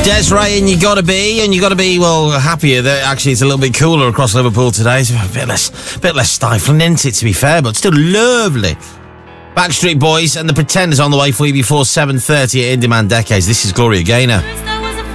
Desiree, and you gotta be, well, happier that actually it's a little bit cooler across Liverpool today. It's a bit less stifling, isn't it, to be fair, but still lovely. Backstreet Boys and the Pretenders on the way for you before 7:30 at In Demand Decades. This is Gloria Gaynor.